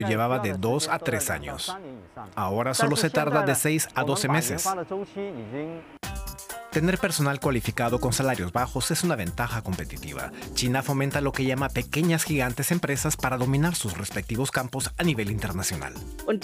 llevaba de 2 a 3 años. Ahora solo se tarda de 6 a 12 meses. Tener personal cualificado con salarios bajos es una ventaja competitiva. China fomenta lo que llama pequeñas gigantes empresas para dominar sus respectivos campos a nivel internacional.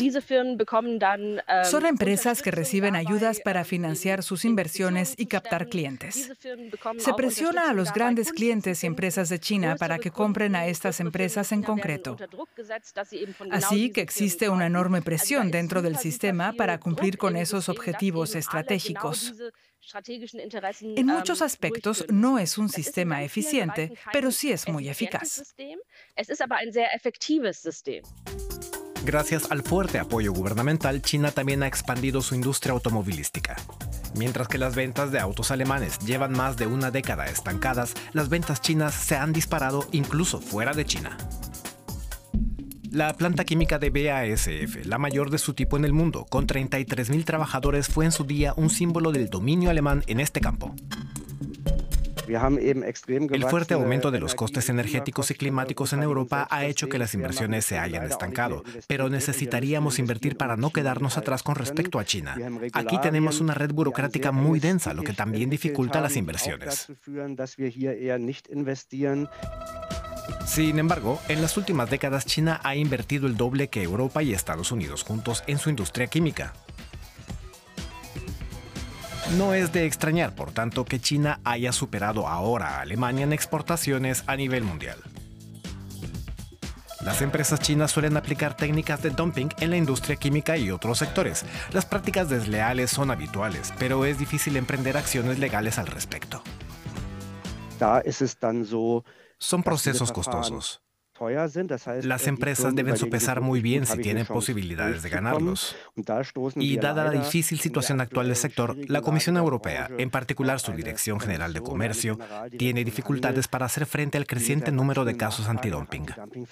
Son empresas que reciben ayudas para financiar sus inversiones y captar clientes. Se presiona a los grandes clientes y empresas de China para que compren a estas empresas en concreto. Así que existe una enorme presión dentro del sistema para cumplir con esos objetivos estratégicos. En muchos aspectos no es un sistema eficiente, pero sí es muy eficaz. Gracias al fuerte apoyo gubernamental, China también ha expandido su industria automovilística. Mientras que las ventas de autos alemanes llevan más de una década estancadas, las ventas chinas se han disparado incluso fuera de China. La planta química de BASF, la mayor de su tipo en el mundo, con 33.000 trabajadores, fue en su día un símbolo del dominio alemán en este campo. El fuerte aumento de los costes energéticos y climáticos en Europa ha hecho que las inversiones se hayan estancado, pero necesitaríamos invertir para no quedarnos atrás con respecto a China. Aquí tenemos una red burocrática muy densa, lo que también dificulta las inversiones. Sin embargo, en las últimas décadas China ha invertido el doble que Europa y Estados Unidos juntos en su industria química. No es de extrañar, por tanto, que China haya superado ahora a Alemania en exportaciones a nivel mundial. Las empresas chinas suelen aplicar técnicas de dumping en la industria química y otros sectores. Las prácticas desleales son habituales, pero es difícil emprender acciones legales al respecto. Son procesos costosos. Las empresas deben sopesar muy bien si tienen posibilidades de ganarlos. Y dada la difícil situación actual del sector, la Comisión Europea, en particular su Dirección General de Comercio, tiene dificultades para hacer frente al creciente número de casos antidumping.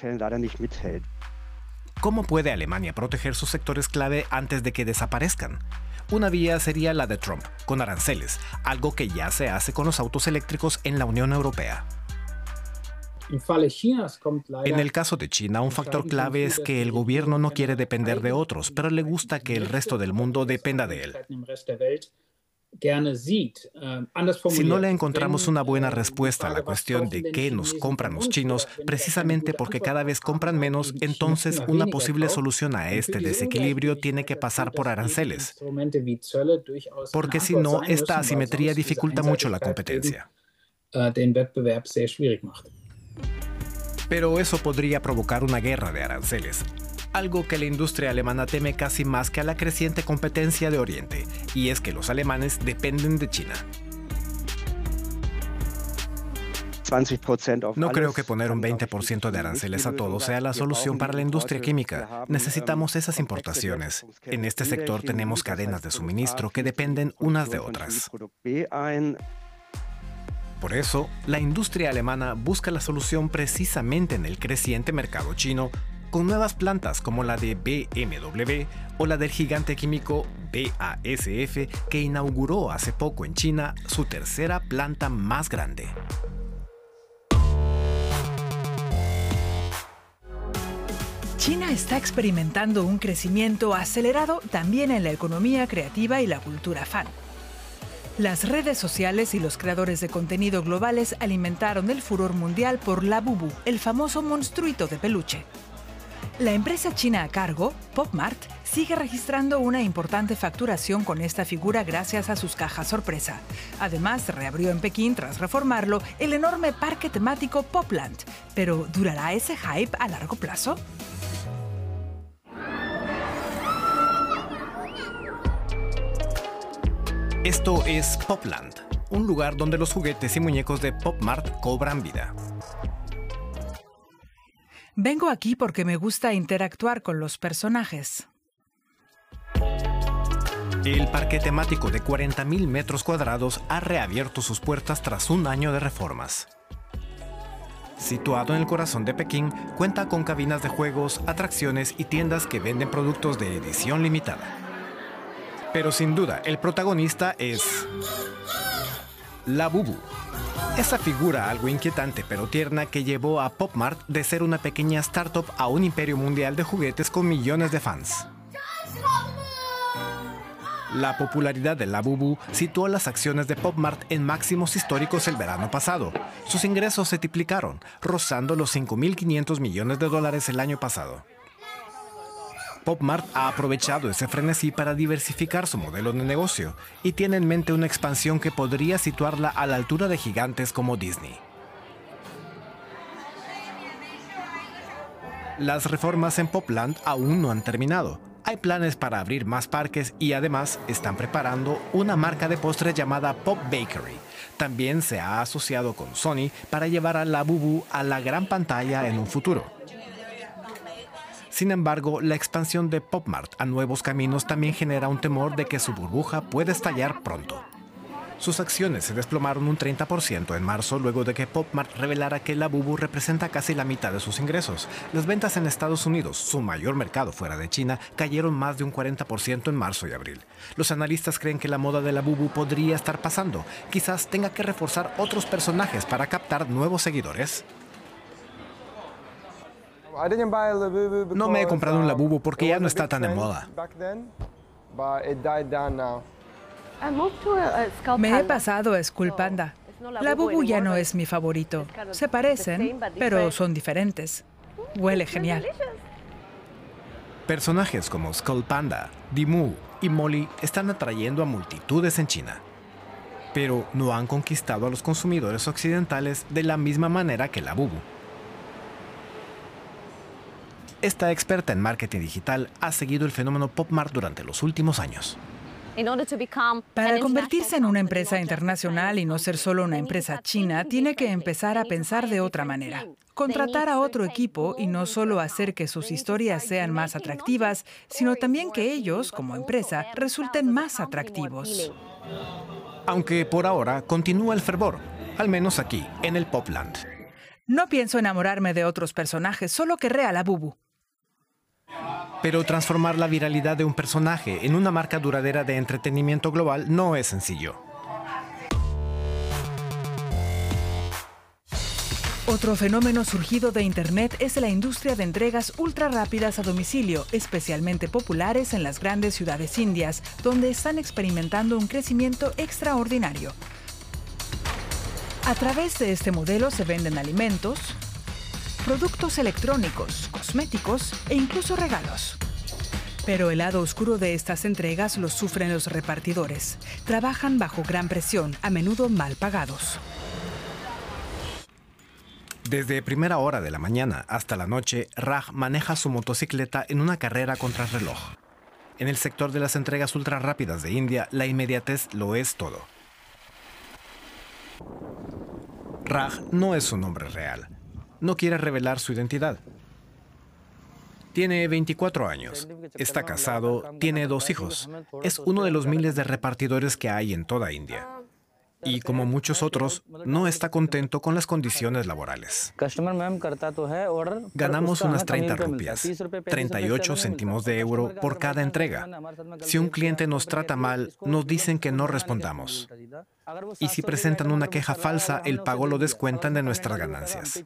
¿Cómo puede Alemania proteger sus sectores clave antes de que desaparezcan? Una vía sería la de Trump, con aranceles, algo que ya se hace con los autos eléctricos en la Unión Europea. En el caso de China, un factor clave es que el gobierno no quiere depender de otros, pero le gusta que el resto del mundo dependa de él. Si no le encontramos una buena respuesta a la cuestión de qué nos compran los chinos, precisamente porque cada vez compran menos, entonces una posible solución a este desequilibrio tiene que pasar por aranceles. Porque si no, esta asimetría dificulta mucho la competencia. Pero eso podría provocar una guerra de aranceles, algo que la industria alemana teme casi más que a la creciente competencia de Oriente, y es que los alemanes dependen de China. No creo que poner un 20% de aranceles a todo sea la solución para la industria química. Necesitamos esas importaciones. En este sector tenemos cadenas de suministro que dependen unas de otras. Por eso, la industria alemana busca la solución precisamente en el creciente mercado chino, con nuevas plantas como la de BMW o la del gigante químico BASF, que inauguró hace poco en China su tercera planta más grande. China está experimentando un crecimiento acelerado también en la economía creativa y la cultura fan. Las redes sociales y los creadores de contenido globales alimentaron el furor mundial por Labubu, el famoso monstruito de peluche. La empresa china a cargo, PopMart, sigue registrando una importante facturación con esta figura gracias a sus cajas sorpresa. Además, reabrió en Pekín, tras reformarlo, el enorme parque temático Popland. Pero, ¿durará ese hype a largo plazo? Esto es Popland, un lugar donde los juguetes y muñecos de PopMart cobran vida. Vengo aquí porque me gusta interactuar con los personajes. El parque temático de 40.000 metros cuadrados ha reabierto sus puertas tras un año de reformas. Situado en el corazón de Pekín, cuenta con cabinas de juegos, atracciones y tiendas que venden productos de edición limitada. Pero sin duda, el protagonista es Labubu. Esa figura algo inquietante pero tierna que llevó a Pop Mart de ser una pequeña startup a un imperio mundial de juguetes con millones de fans. La popularidad de Labubu situó las acciones de Pop Mart en máximos históricos el verano pasado. Sus ingresos se triplicaron, rozando los $5.500 millones el año pasado. Pop Mart ha aprovechado ese frenesí para diversificar su modelo de negocio y tiene en mente una expansión que podría situarla a la altura de gigantes como Disney. Las reformas en Popland aún no han terminado. Hay planes para abrir más parques y además están preparando una marca de postres llamada Pop Bakery. También se ha asociado con Sony para llevar a Labubu a la gran pantalla en un futuro. Sin embargo, la expansión de Pop Mart a nuevos caminos también genera un temor de que su burbuja pueda estallar pronto. Sus acciones se desplomaron un 30% en marzo luego de que Pop Mart revelara que Labubu representa casi la mitad de sus ingresos. Las ventas en Estados Unidos, su mayor mercado fuera de China, cayeron más de un 40% en marzo y abril. Los analistas creen que la moda de Labubu podría estar pasando. Quizás tenga que reforzar otros personajes para captar nuevos seguidores. No me he comprado un Labubu porque ya no está tan de moda. Me he pasado a Skull Panda. Labubu ya no es mi favorito. Se parecen, pero son diferentes. Huele genial. Personajes como Skull Panda, Dimu y Molly están atrayendo a multitudes en China. Pero no han conquistado a los consumidores occidentales de la misma manera que Labubu. Esta experta en marketing digital ha seguido el fenómeno Pop Mart durante los últimos años. Para convertirse en una empresa internacional y no ser solo una empresa china, tiene que empezar a pensar de otra manera. Contratar a otro equipo y no solo hacer que sus historias sean más atractivas, sino también que ellos, como empresa, resulten más atractivos. Aunque por ahora continúa el fervor, al menos aquí, en el Popland. No pienso enamorarme de otros personajes, solo querré a Labubu. Pero transformar la viralidad de un personaje en una marca duradera de entretenimiento global no es sencillo. Otro fenómeno surgido de Internet es la industria de entregas ultra rápidas a domicilio, especialmente populares en las grandes ciudades indias, donde están experimentando un crecimiento extraordinario. A través de este modelo se venden alimentos, productos electrónicos, cosméticos e incluso regalos. Pero el lado oscuro de estas entregas lo sufren los repartidores. Trabajan bajo gran presión, a menudo mal pagados. Desde primera hora de la mañana hasta la noche, Raj maneja su motocicleta en una carrera contrarreloj. En el sector de las entregas ultra rápidas de India, la inmediatez lo es todo. Raj no es un nombre real. No quiere revelar su identidad. Tiene 24 años, está casado, tiene 2 hijos. Es uno de los miles de repartidores que hay en toda India. Y como muchos otros, no está contento con las condiciones laborales. Ganamos unas 30 rupias, 38 céntimos de euro por cada entrega. Si un cliente nos trata mal, nos dicen que no respondamos. Y si presentan una queja falsa, el pago lo descuentan de nuestras ganancias.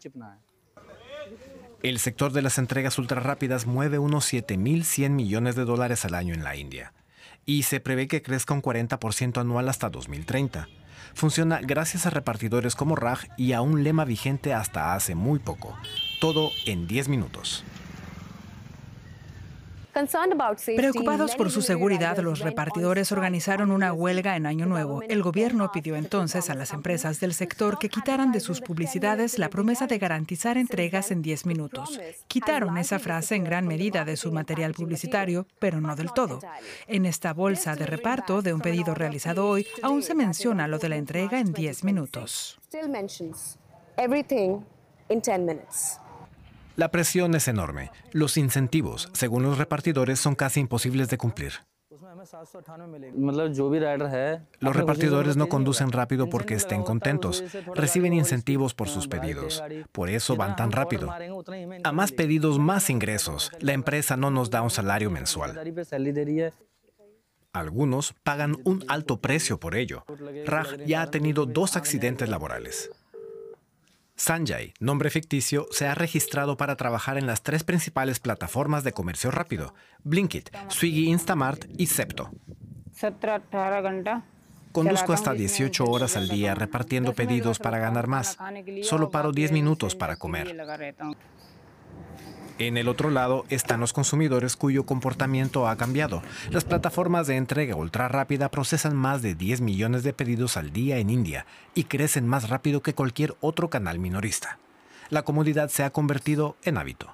El sector de las entregas ultrarrápidas mueve unos $7.100 millones al año en la India. Y se prevé que crezca un 40% anual hasta 2030. Funciona gracias a repartidores como Raj y a un lema vigente hasta hace muy poco. Todo en 10 minutos. Preocupados por su seguridad, los repartidores organizaron una huelga en Año Nuevo. El gobierno pidió entonces a las empresas del sector que quitaran de sus publicidades la promesa de garantizar entregas en 10 minutos. Quitaron esa frase en gran medida de su material publicitario, pero no del todo. En esta bolsa de reparto de un pedido realizado hoy, aún se menciona lo de la entrega en 10 minutos. La presión es enorme. Los incentivos, según los repartidores, son casi imposibles de cumplir. Los repartidores no conducen rápido porque estén contentos. Reciben incentivos por sus pedidos. Por eso van tan rápido. A más pedidos, más ingresos. La empresa no nos da un salario mensual. Algunos pagan un alto precio por ello. Raj ya ha tenido 2 accidentes laborales. Sanjay, nombre ficticio, se ha registrado para trabajar en las 3 principales plataformas de comercio rápido: Blinkit, Swiggy Instamart y Zepto. Conduzco hasta 18 horas al día repartiendo pedidos para ganar más. Solo paro 10 minutos para comer. En el otro lado están los consumidores cuyo comportamiento ha cambiado. Las plataformas de entrega ultra rápida procesan más de 10 millones de pedidos al día en India y crecen más rápido que cualquier otro canal minorista. La comodidad se ha convertido en hábito.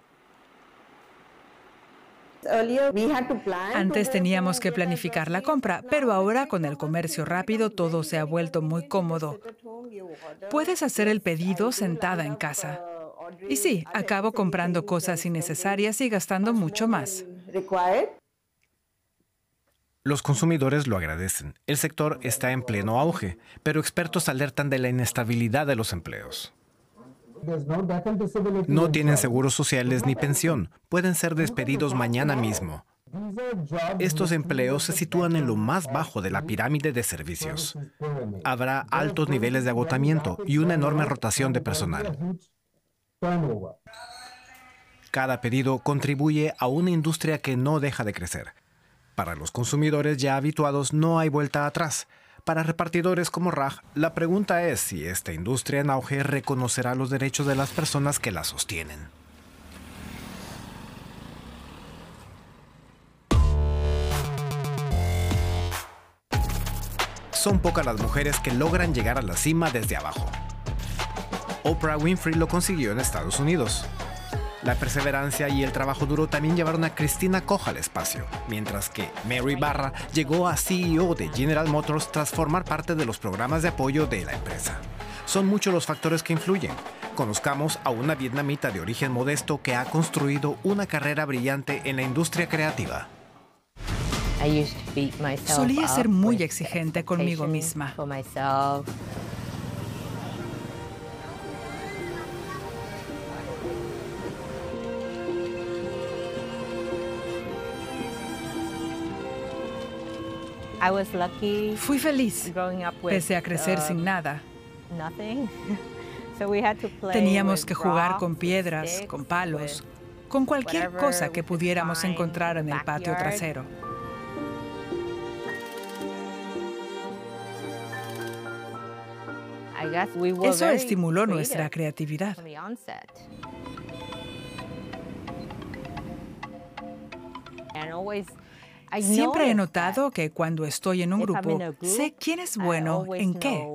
Antes teníamos que planificar la compra, pero ahora con el comercio rápido todo se ha vuelto muy cómodo. Puedes hacer el pedido sentada en casa. Y sí, acabo comprando cosas innecesarias y gastando mucho más. Los consumidores lo agradecen. El sector está en pleno auge, pero expertos alertan de la inestabilidad de los empleos. No tienen seguros sociales ni pensión. Pueden ser despedidos mañana mismo. Estos empleos se sitúan en lo más bajo de la pirámide de servicios. Habrá altos niveles de agotamiento y una enorme rotación de personal. Cada pedido contribuye a una industria que no deja de crecer. Para los consumidores ya habituados no hay vuelta atrás. Para repartidores como Raj, la pregunta es si esta industria en auge reconocerá los derechos de las personas que la sostienen. Son pocas las mujeres que logran llegar a la cima desde abajo. Oprah Winfrey lo consiguió en Estados Unidos. La perseverancia y el trabajo duro también llevaron a Christina Koch al espacio, mientras que Mary Barra llegó a CEO de General Motors tras formar parte de los programas de apoyo de la empresa. Son muchos los factores que influyen. Conozcamos a una vietnamita de origen modesto que ha construido una carrera brillante en la industria creativa. Solía ser muy exigente conmigo misma. Fui feliz, pese a crecer sin nada. Teníamos que jugar con piedras, con palos, con cualquier cosa que pudiéramos encontrar en el patio trasero. Eso estimuló nuestra creatividad. Siempre he notado que cuando estoy en un grupo, sé quién es bueno en qué.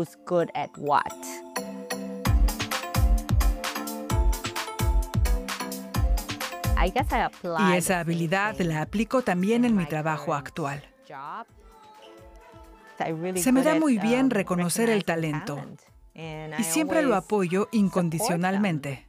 Y esa habilidad la aplico también en mi trabajo actual. Se me da muy bien reconocer el talento y siempre lo apoyo incondicionalmente.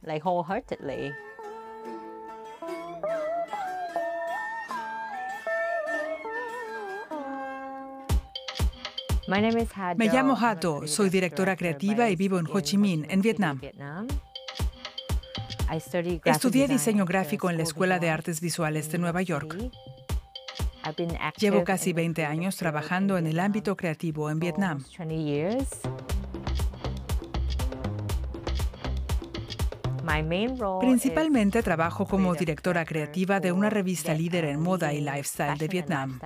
Me llamo Hato, soy directora creativa y vivo en Ho Chi Minh, en Vietnam. Estudié diseño gráfico en la Escuela de Artes Visuales de Nueva York. Llevo casi 20 años trabajando en el ámbito creativo en Vietnam. Principalmente trabajo como directora creativa de una revista líder en moda y lifestyle de Vietnam.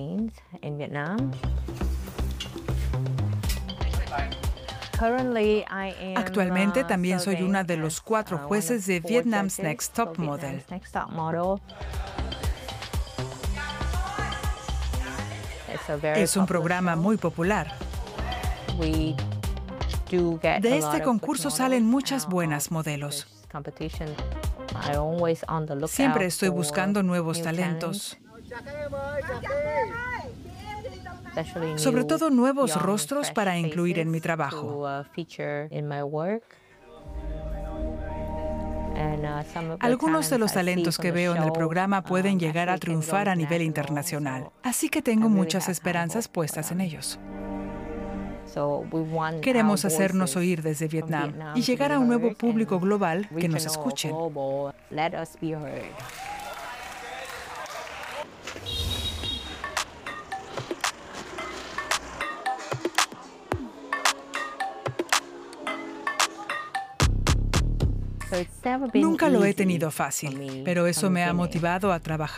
Actualmente también soy una de los 4 jueces de Vietnam's Next Top Model. Es un programa muy popular. De este concurso salen muchas buenas modelos. Siempre estoy buscando nuevos talentos. Sobre todo nuevos rostros para incluir en mi trabajo. Algunos de los talentos que veo en el programa pueden llegar a triunfar a nivel internacional, así que tengo muchas esperanzas puestas en ellos. Queremos hacernos oír desde Vietnam y llegar a un nuevo público global que nos escuchen. Nunca lo he tenido fácil, pero eso me ha motivado a trabajar